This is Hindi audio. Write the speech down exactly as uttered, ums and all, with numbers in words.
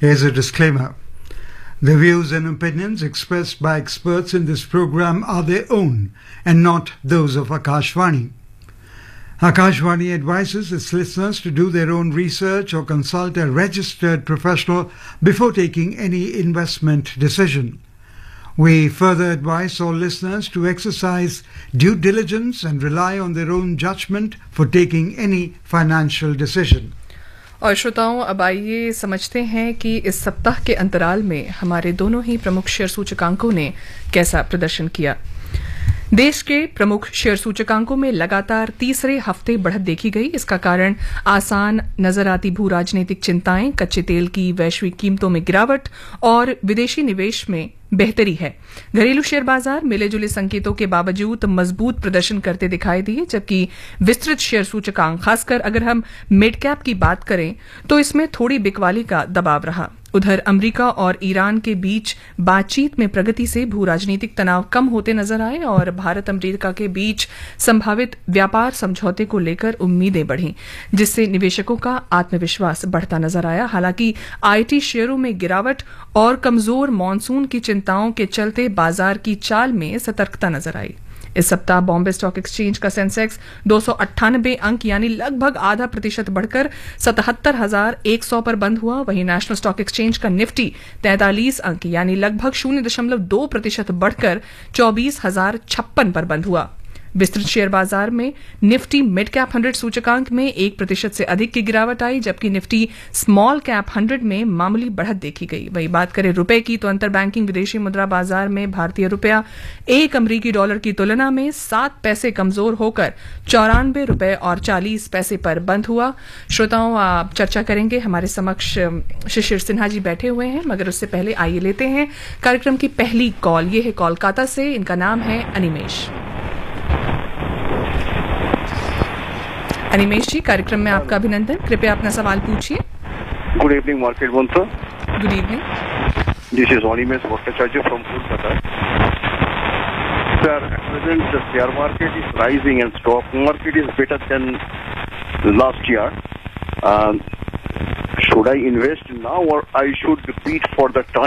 Here's a disclaimer. The views and opinions expressed by experts in this program are their own and not those of Akashvani. Akashvani advises its listeners to do their own research or consult a registered professional before taking any investment decision. We further advise all listeners to exercise due diligence and rely on their own judgment for taking any financial decision. और श्रोताओं, अब आइए समझते हैं कि इस सप्ताह के अंतराल में हमारे दोनों ही प्रमुख शेयर सूचकांकों ने कैसा प्रदर्शन किया। देश के प्रमुख शेयर सूचकांकों में लगातार तीसरे हफ्ते बढ़त देखी गई। इसका कारण आसान नजर आती भू राजनीतिक चिंताएं, कच्चे तेल की वैश्विक कीमतों में गिरावट और विदेशी निवेश में बेहतरी है। घरेलू शेयर बाजार मिले जुले संकेतों के बावजूद मजबूत प्रदर्शन करते दिखाई दिए, जबकि विस्तृत शेयर सूचकांक, खासकर अगर हम मिड कैप की बात करें तो इसमें थोड़ी बिकवाली का दबाव रहा। उधर अमेरिका और ईरान के बीच बातचीत में प्रगति से भू राजनीतिक तनाव कम होते नजर आए और भारत अमेरिका के बीच संभावित व्यापार समझौते को लेकर उम्मीदें बढ़ी, जिससे निवेशकों का आत्मविश्वास बढ़ता नजर आया। हालांकि आईटी शेयरों में गिरावट और कमजोर मानसून की चिंताओं के चलते बाजार की चाल में सतर्कता नजर आई। इस सप्ताह बॉम्बे स्टॉक एक्सचेंज का सेंसेक्स दो सौ अट्ठानबे अंक यानी लगभग आधा प्रतिशत बढ़कर सतहत्तर हजार एक सौ पर बंद हुआ। वहीं नेशनल स्टॉक एक्सचेंज का निफ्टी तैंतालीस अंक यानी लगभग शून्य दशमलव दो प्रतिशत बढ़कर चौबीस हजार छप्पन पर बंद हुआ। विस्तृत शेयर बाजार में निफ्टी मिड कैप हंड्रेड सूचकांक में एक प्रतिशत से अधिक की गिरावट आई, जबकि निफ्टी स्मॉल कैप हंड्रेड में मामूली बढ़त देखी गई। वहीं बात करें रुपए की तो अंतर बैंकिंग विदेशी मुद्रा बाजार में भारतीय रुपया एक अमरीकी डॉलर की तुलना में सात पैसे कमजोर होकर चौरानवे रुपए और चालीस पैसे पर बंद हुआ। श्रोताओं, आप चर्चा करेंगे, हमारे समक्ष शिशिर सिन्हा जी बैठे हुए हैं, मगर उससे पहले आइए लेते हैं कार्यक्रम की पहली कॉल। ये है कोलकाता से, इनका नाम है अनिमेश। अनिमेश जी, कार्यक्रम में आपका अभिनंदन। कृपया अपना सवाल पूछिए। Good evening market one sir. Good evening. This is Animesh Bhattacharya from Kolkata. Sir, at present the share market is rising and stock market is better than last year. Um, should I invest now or I should wait for the time?